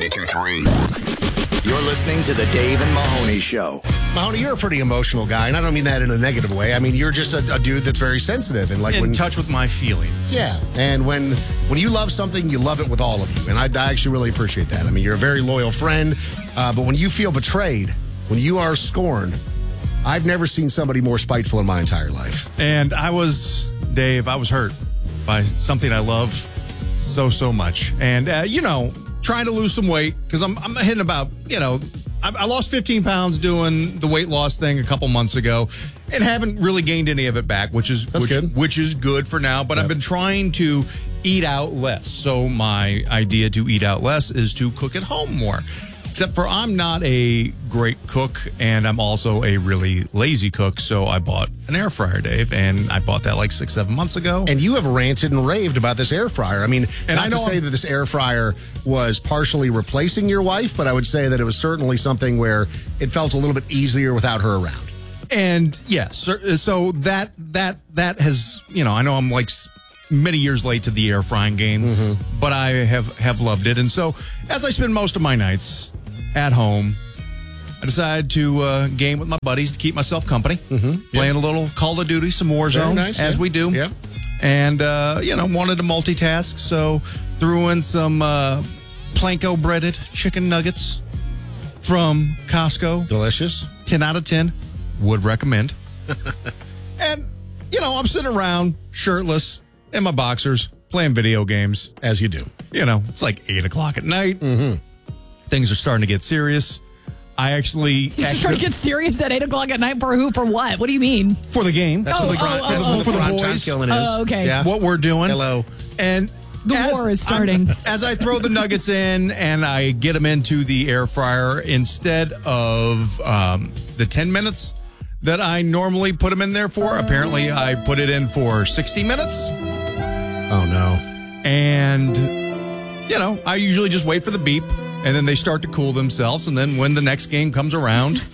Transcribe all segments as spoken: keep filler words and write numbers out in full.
ninety-two point three. You're listening to the Dave and Mahoney Show. Mahoney, you're a pretty emotional guy, and I don't mean that in a negative way. I mean, you're just a, a dude that's very sensitive. And like in when, touch with my feelings. Yeah, and when when you love something, you love it with all of you. And I, I actually really appreciate that. I mean, you're a very loyal friend, uh, but when you feel betrayed, when you are scorned, I've never seen somebody more spiteful in my entire life. And I was, Dave, I was hurt by something I love so, so much. And, uh, you know, trying to lose some weight, because I'm, I'm hitting about, you know, I, I lost fifteen pounds doing the weight loss thing a couple months ago and haven't really gained any of it back, which is That's which, good. which is good for now. But Yep. I've been trying to eat out less. So my idea to eat out less is to cook at home more. Except for I'm not a great cook, and I'm also a really lazy cook. So I bought an air fryer, Dave, and I bought that like six, seven months ago. And you have ranted and raved about this air fryer. I mean, And not I to know say I'm- that this air fryer was partially replacing your wife, but I would say that it was certainly something where it felt a little bit easier without her around. And yes, so, so that that that has, you know, I know I'm like s- many years late to the air frying game, Mm-hmm. but I have have loved it. And so as I spend most of my nights at home, I decided to uh, game with my buddies to keep myself company, mm-hmm. playing a little Call of Duty, some Warzone, nice, as yeah. we do. Yeah. And, uh, you know, wanted to multitask, so threw in some uh, Planko breaded chicken nuggets from Costco. Delicious. ten out of ten. Would recommend. And, you know, I'm sitting around shirtless in my boxers playing video games. As you do. You know, it's like eight o'clock at night. Mm-hmm. Things are starting to get serious. I actually... You're trying to get serious at eight o'clock at night for who? For what? What do you mean? For the game. That's Oh, what the, oh, grind, oh, that's oh, what oh. the For the grind time boys. killing is. Oh, okay. Yeah. What we're doing. Hello. And The as war is starting. I'm- as I throw the nuggets in and I get them into the air fryer, instead of um, the ten minutes that I normally put them in there for, apparently I put it in for sixty minutes. Oh, no. And, you know, I usually just wait for the beep, and then they start to cool themselves. And then when the next game comes around,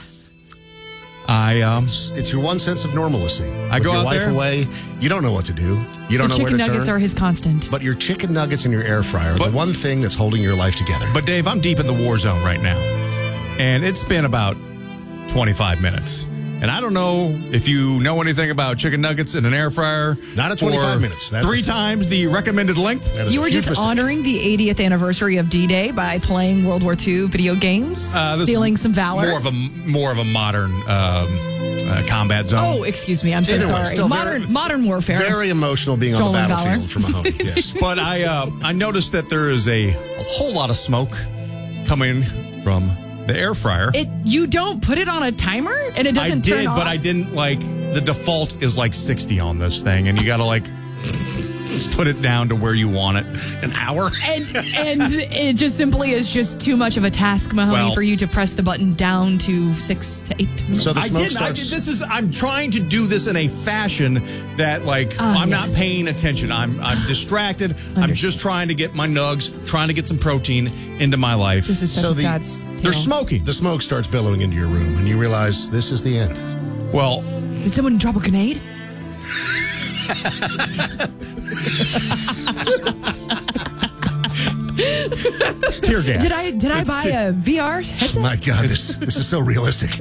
I um, It's your one sense of normalcy. I With go your out wife there. away, you don't know what to do. You don't The know where chicken to nuggets turn. are his constant. But your chicken nuggets and your air fryer are But- the one thing that's holding your life together. but Dave, I'm deep in the war zone right now, and it's been about twenty-five minutes. And I don't know if you know anything about chicken nuggets in an air fryer. Not at twenty-five or minutes. That's three a- times the recommended length. That is You a were huge just mistake. honoring the eightieth anniversary of D-Day by playing World War Two video games, Uh, this stealing is some valor. More of a more of a modern um, uh, combat zone. Oh, excuse me. I'm so Either way, sorry. still modern very- modern warfare. Very emotional being Stolen on the valor. battlefield for Mahoney. Yes. But I uh, I noticed that there is a, a whole lot of smoke coming from the air fryer. It you don't put it on a timer and it doesn't I did, turn off. but I didn't like the default is like sixty on this thing, and you got to like put it down to where you want it. An hour? and and it just simply is just too much of a task, Mahoney, Well- for you to press the button down to six to eight minutes. So the I smoke did, I starts. did. This is. I'm trying to do this in a fashion that, like, Ah, I'm not yes. paying attention. I'm I'm distracted. I'm Understood. just trying to get my nugs, trying to get some protein into my life. This is such So a the- sad s- tale. They're smoking. the smoke starts billowing into your room, and you realize this is the end. Well, Did someone drop a grenade? it's tear gas. Did I did I It's buy te- a V R headset? My God, this this is so realistic.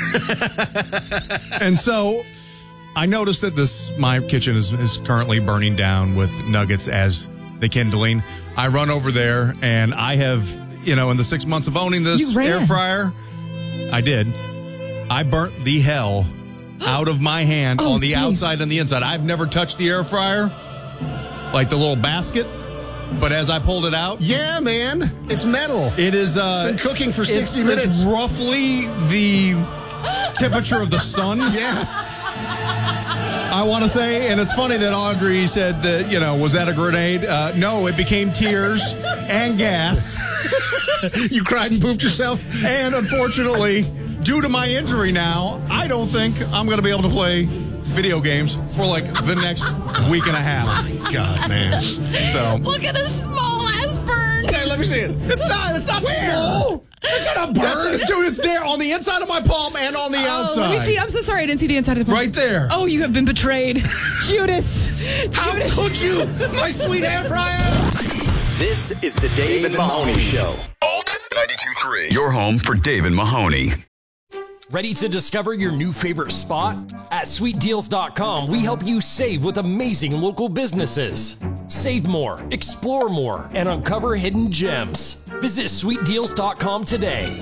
And so I noticed that this my kitchen is, is currently burning down with nuggets as the kindling. I run over there, and I have, you know, in the six months of owning this You ran. air fryer, I did. I burnt the hell out of my hand Oh, on the Dave. outside and the inside. I've never touched the air fryer, like the little basket, but as I pulled it out, Yeah, man, it's metal. it is. Uh, It's been cooking for it's- sixty minutes. It's roughly the temperature of the sun. Yeah. I want to say, and it's funny that Audrey said that, you know, was that a grenade? Uh, no, it became tears and gas. You cried and pooped yourself? And unfortunately, due to my injury now, I don't think I'm going to be able to play video games for like the next week and a half. God, man. So, Look at this small ass burn. Hey, let me see it. it's not, it's not small. Is that a That's bird? it, dude, it's there on the inside of my palm and on the Oh, outside. let me see. I'm so sorry. I didn't see the inside of the palm. Right there. Oh, you have been betrayed. Judas. How Judas. could you? My sweet air fryer. This is the Dave and Mahoney Show. Alt ninety-two point three. Your home for Dave and Mahoney. Ready to discover your new favorite spot? At sweet deals dot com, we help you save with amazing local businesses. Save more, explore more, and uncover hidden gems. Visit sweet deals dot com today.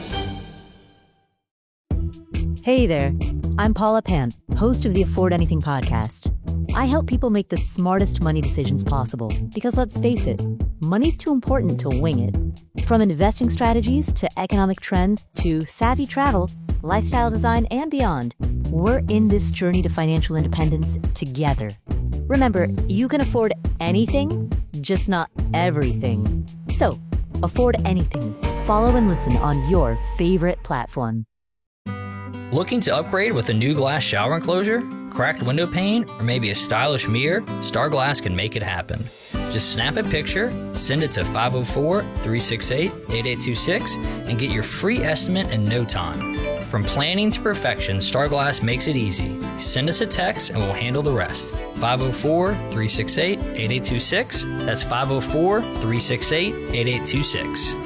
Hey there, I'm Paula Pan, host of the Afford Anything podcast. I help people make the smartest money decisions possible because, let's face it, money's too important to wing it. From investing strategies to economic trends to savvy travel, lifestyle design, and beyond, we're in this journey to financial independence together. Remember, you can afford anything, just not everything. So, afford anything. Follow and listen on your favorite platform. Looking to upgrade with a new glass shower enclosure, cracked window pane, or maybe a stylish mirror? Star Glass can make it happen. Just snap a picture, send it to five oh four, three six eight, eight eight two six, and get your free estimate in no time. From planning to perfection, Star Glass makes it easy. Send us a text and we'll handle the rest. five oh four, three six eight, eight eight two six. That's five oh four, three six eight, eight eight two six.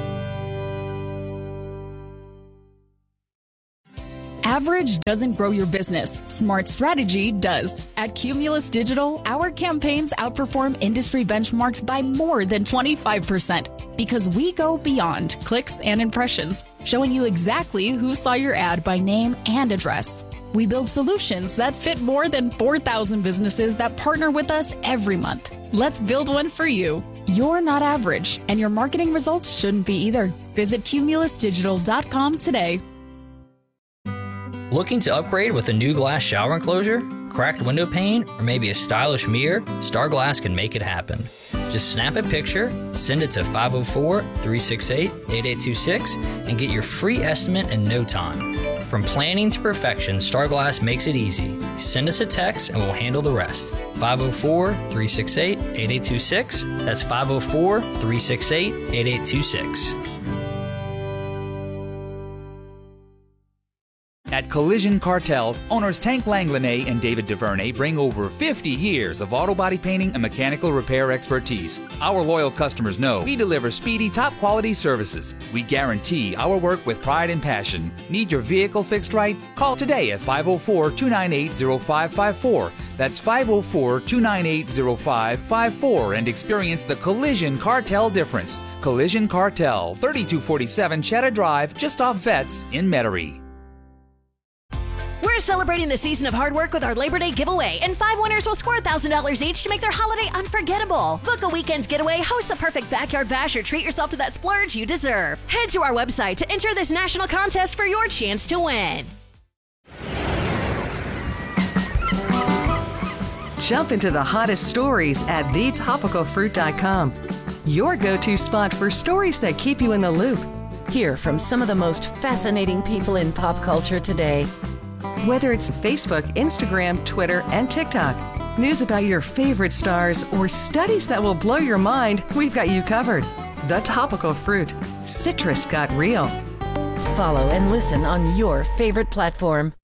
Average doesn't grow your business. Smart strategy does. At Cumulus Digital, our campaigns outperform industry benchmarks by more than twenty-five percent because we go beyond clicks and impressions, showing you exactly who saw your ad by name and address. We build solutions that fit more than four thousand businesses that partner with us every month. Let's build one for you. You're not average, and your marketing results shouldn't be either. Visit cumulus digital dot com today. Looking to upgrade with a new glass shower enclosure, cracked window pane, or maybe a stylish mirror? Star Glass can make it happen. Just snap a picture, send it to five oh four, three six eight, eight eight two six, and get your free estimate in no time. From planning to perfection, Star Glass makes it easy. Send us a text and we'll handle the rest. five oh four, three six eight, eight eight two six. That's five oh four, three six eight, eight eight two six. At Collision Cartel, owners Tank Langlanay and David DuVernay bring over fifty years of auto body painting and mechanical repair expertise. Our loyal customers know we deliver speedy, top-quality services. We guarantee our work with pride and passion. Need your vehicle fixed right? Call today at five oh four, two nine eight, oh five five four. That's five oh four, two nine eight, oh five five four and experience the Collision Cartel difference. Collision Cartel, thirty-two forty-seven Cheddar Drive, just off Vets in Metairie. We're celebrating the season of hard work with our Labor Day giveaway, and five winners will score one thousand dollars each to make their holiday unforgettable. Book a weekend getaway, host the perfect backyard bash, or treat yourself to that splurge you deserve. Head to our website to enter this national contest for your chance to win. Jump into the hottest stories at the topical fruit dot com. Your go-to spot for stories that keep you in the loop. Hear from some of the most fascinating people in pop culture today. Whether it's Facebook, Instagram, Twitter, and TikTok, news about your favorite stars, or studies that will blow your mind, we've got you covered. The Topical Fruit. Citrus got real. Follow and listen on your favorite platform.